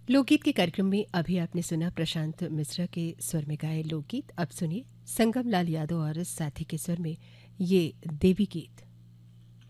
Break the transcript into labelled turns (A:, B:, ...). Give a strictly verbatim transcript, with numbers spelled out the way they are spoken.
A: लोकगीत के कार्यक्रम में अभी आपने सुना प्रशांत मिश्रा के स्वर में गाए लोकगीत। अब सुनिए संगम लाल यादव और साथी के स्वर में ये देवी गीत।